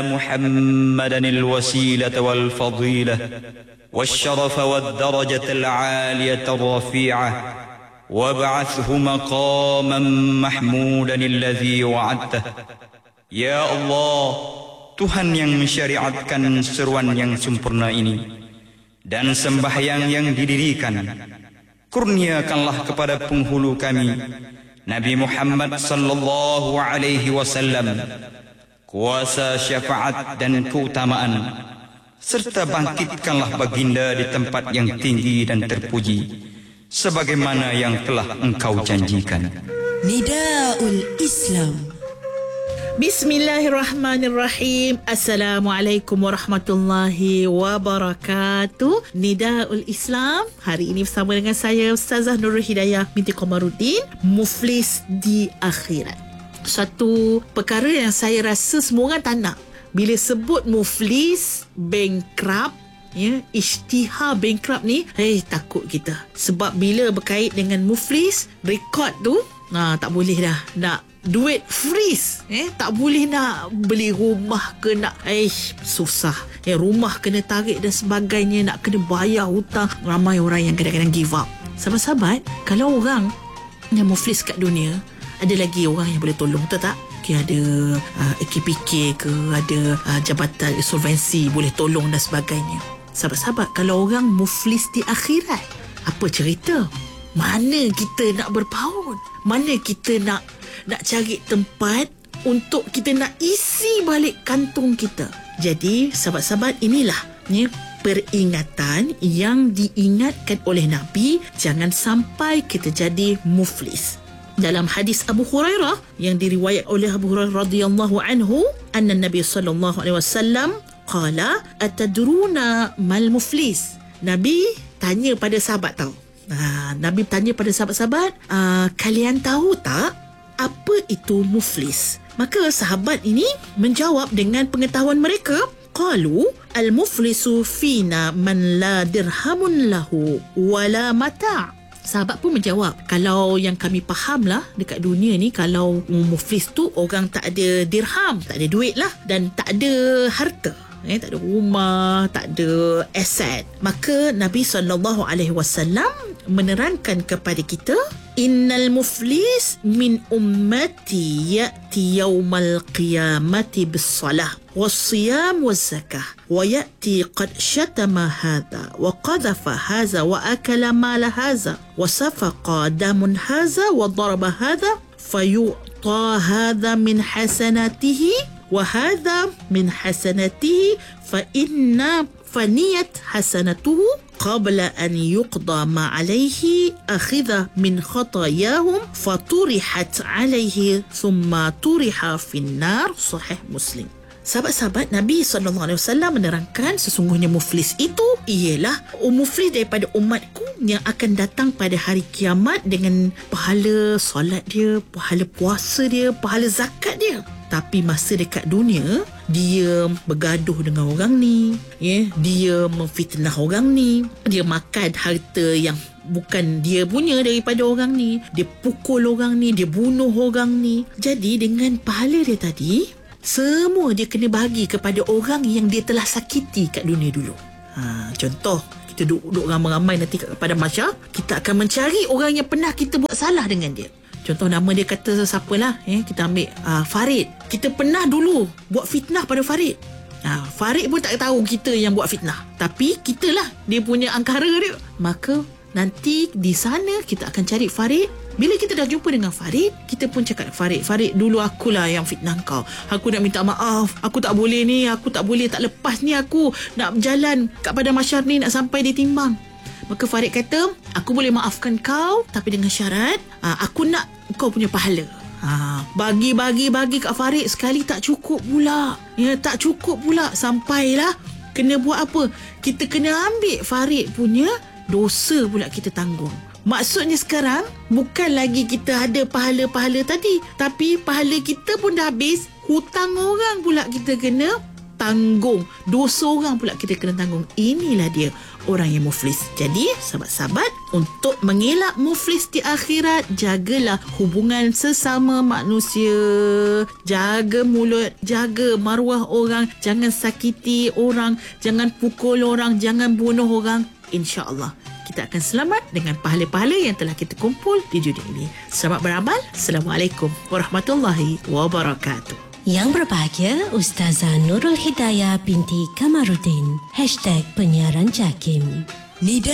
محمدا الوسيلة والفضيلة والشرف والدرجة العالية الرفيعة وابعثه مقاما محمودا الذي وعدته. Ya Allah, Tuhan yang mensyariatkan seruan yang sempurna ini dan sembahyang yang didirikan, kurniakanlah kepada penghulu kami Nabi Muhammad sallallahu alaihi wasallam kuasa syafaat dan keutamaan, serta bangkitkanlah baginda di tempat yang tinggi dan terpuji sebagaimana yang telah engkau janjikan. Nidaul Islam. Bismillahirrahmanirrahim. Assalamualaikum warahmatullahi wabarakatuh. Nidaul Islam. Hari ini bersama dengan saya Ustazah Nurul Hidayah binti Komaruddin. Muflis di akhirat. Satu perkara yang saya rasa semua orang tak nak. Bila sebut muflis, bankrupt, isytihar bankrupt ni, takut kita. Sebab bila berkait dengan muflis, rekod tu tak boleh dah. Nak duit freeze, tak boleh nak beli rumah ke nak susah. Rumah kena tarik dan sebagainya, nak kena bayar hutang. Ramai orang yang kadang-kadang give up. Sahabat-sahabat, kalau orang yang muflis kat dunia, ada lagi orang yang boleh tolong, betul tak? Ada AKPK ke, ada jabatan insolvensi boleh tolong dan sebagainya. Sahabat-sahabat, kalau orang muflis di akhirat, apa cerita? Mana kita nak berpaut? Mana kita nak cari tempat untuk kita nak isi balik kantung kita? Jadi sahabat-sahabat, inilah peringatan yang diingatkan oleh Nabi, jangan sampai kita jadi muflis. Dalam hadis Abu Hurairah yang diriwayat oleh Abu Hurairah radhiyallahu anhu, anna Nabi sallallahu alaihi wasallam qala atadruna mal muflis. Nabi tanya pada sahabat tahu. Nabi tanya pada sahabat-sahabat, kalian tahu tak apa itu muflis? Maka sahabat ini menjawab dengan pengetahuan mereka. Qalu al-muflisu fina man la dirhamun lahu wala mata'. Sahabat pun menjawab, kalau yang kami faham lah dekat dunia ni, kalau muflis tu orang tak ada dirham, tak ada duit lah, dan tak ada harta, tak ada rumah, tak ada aset. Maka Nabi SAW menerangkan kepada kita, innal muflis min ummati ya'ti yawmal qiyamati bis salah والصيام والزكاة ويأتي قد شتم هذا وقذف هذا وأكل مال هذا وسفك دم هذا وضرب هذا فيعطى هذا من حسناته وهذا من حسناته فنيت حسنته قبل أن يقضى ما عليه أخذ من خطاياهم فطرحت عليه ثم طرح في النار. صحيح مسلم. Sahabat-sahabat, Nabi SAW menerangkan sesungguhnya muflis itu ialah muflis daripada umatku yang akan datang pada hari kiamat dengan pahala solat dia, pahala puasa dia, pahala zakat dia. Tapi masa dekat dunia, dia bergaduh dengan orang ni, dia memfitnah orang ni, dia makan harta yang bukan dia punya daripada orang ni, dia pukul orang ni, dia bunuh orang ni. Jadi dengan pahala dia tadi, semua dia kena bagi kepada orang yang dia telah sakiti kat dunia dulu. Contoh, kita duduk ramai-ramai nanti pada mahsyar, kita akan mencari orang yang pernah kita buat salah dengan dia. Contoh, nama dia kata siapalah, kita ambil Farid. Kita pernah dulu buat fitnah pada Farid. Farid pun tak tahu kita yang buat fitnah, tapi kitalah dia punya angkara dia. Maka nanti di sana kita akan cari Farid. Bila kita dah jumpa dengan Farid, kita pun cakap, Farid, dulu akulah yang fitnah kau. Aku nak minta maaf. Aku tak boleh ni. Aku tak boleh, tak lepas ni aku nak berjalan kat pada mahsyar ni, nak sampai ditimbang. Maka Farid kata, aku boleh maafkan kau, tapi dengan syarat, aku nak kau punya pahala. Bagi kat Farid sekali tak cukup pula. Tak cukup pula. Sampailah kena buat apa? Kita kena ambil Farid punya dosa pula kita tanggung. Maksudnya sekarang bukan lagi kita ada pahala-pahala tadi, tapi pahala kita pun dah habis, hutang orang pula kita kena tanggung. Dosa orang pula kita kena tanggung. Inilah dia orang yang muflis. Jadi sahabat-sahabat, untuk mengelak muflis di akhirat, jagalah hubungan sesama manusia, jaga mulut, jaga maruah orang, jangan sakiti orang, jangan pukul orang, jangan bunuh orang. InsyaAllah kita akan selamat dengan pahala-pahala yang telah kita kumpul di dunia ini. Selamat beramal. Assalamualaikum warahmatullahi wabarakatuh. Yang berbahagia Ustazah Nurul Hidayah binti Kamaruddin #penyiaran JAKIM.